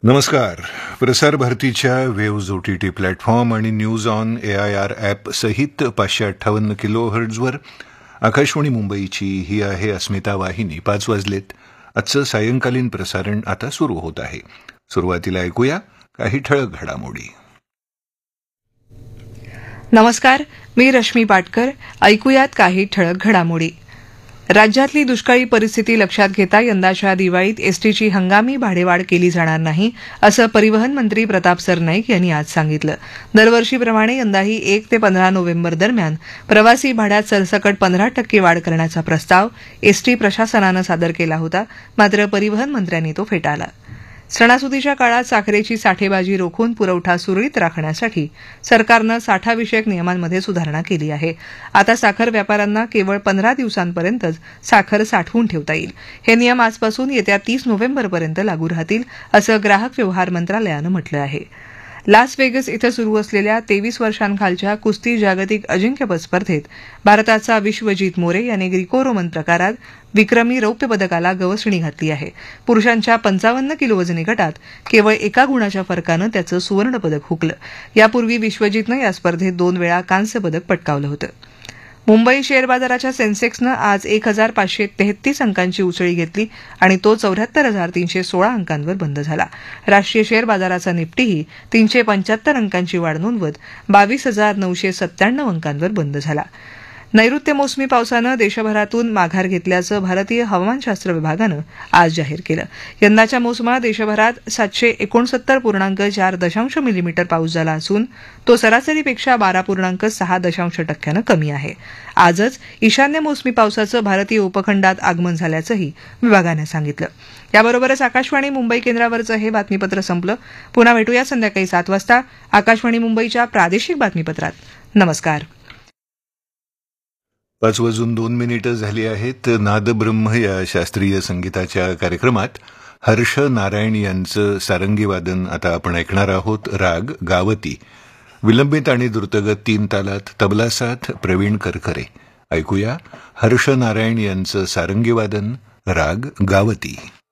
नमस्कार. प्रसार भारतीच्या वेव्ज OTT प्लॅटफॉर्म आणि न्यूज ऑन AIR ॲप सहित 558 किलोहर्ट्झवर आकाशवाणी मुंबईची ही आहे अस्मिता वाहिनी. 5 वाजलेत. आजचं सायंकालीन प्रसारण आता सुरू होत आहे. सुरुवातीला ऐकूया काही ठळक घडामोडी. नमस्कार, मी रश्मी पाटकर. ऐकूयात काही ठळक घडामोडी. राज्यातली दुष्काळी परिस्थिती लक्षात घेता यंदाच्या दिवाळीत एसटीची हंगामी भाडेवाढ केली जाणार नाही, असं परिवहन मंत्री प्रताप सरनाईक यांनी आज सांगितलं. दरवर्षीप्रमाणे यंदाही 1 ते 15 नोव्हेंबर दरम्यान प्रवासी भाड्यात सरसकट 15% वाढ करण्याचा प्रस्ताव एसटी प्रशासनानं सादर केला होता, मात्र परिवहन मंत्र्यांनी तो फेटाळला. सणासुदीच्या काळात साखरेची साठेबाजी रोखून पुरवठा सुरळीत राखण्यासाठी सरकारनं साठाविषयक नियमांमध्ये सुधारणा केली आहे. आता साखर व्यापाऱ्यांना केवळ 15 दिवसांपर्यंतच साखर साठवून ठेवता येईल. हे नियम आजपासून येत्या 30 नोव्हेंबरपर्यंत लागू राहतील, असं ग्राहक व्यवहार मंत्रालयानं म्हटलं आहे. लास वेगस इथं सुरू असलेल्या 23 वर्षांखालच्या कुस्ती जागतिक अजिंक्यपद स्पर्धेत भारताचा विश्वजीत मोरे याने ग्रीको रोमन प्रकारात विक्रमी रौप्य पदकाला गवसणी घातली आहे. पुरुषांच्या 55 किलो वजनी गटात केवळ एका गुणाच्या फरकानं त्याचं सुवर्णपदक हुकलं. यापूर्वी विश्वजीतनं या स्पर्धेत 2 वेळा कांस्य पदक पटकावलं होतं. मुंबई शेअर बाजाराच्या सेन्सेक्सनं आज 1533 अंकांची उसळी घेतली आणि तो 74,316 अंकांवर बंद झाला. राष्ट्रीय शेअर बाजाराचा निफ्टीही 375 अंकांची वाढ नोंदवत 22,997 अंकांवर बंद झाला. नैऋत्य मोसमी पावसानं देशभरातून माघार घेतल्याचं भारतीय हवामानशास्त्र विभागानं आज जाहीर केलं. यंदाच्या मोसमात देशभरात 769.4 मिलीमीटर पाऊस झाला असून तो सरासरीपेक्षा 12.6% कमी आहे. आजच ईशान्य मोसमी पावसाचं भारतीय उपखंडात आगमन झाल्याचंही विभागानं सांगितलं. याबरोबरच आकाशवाणी मुंबई केंद्रावरचं हे बातमीपत्र संपलं. पुन्हा भेटूया संध्याकाळी 7 वाजता आकाशवाणी मुंबईच्या प्रादेशिक बातमीपत्रात. नमस्कार. 5:02 झाली आहेत. नादब्रह्म या शास्त्रीय संगीताच्या कार्यक्रमात हर्ष नारायण यांचं सारंगी वादन आता आपण ऐकणार आहोत. राग गावती, विलंबित आणि द्रुतगत 3 तालात, तबला साथ प्रवीण करकरे. ऐकूया हर्ष नारायण यांचं सारंगी वादन, राग गावती.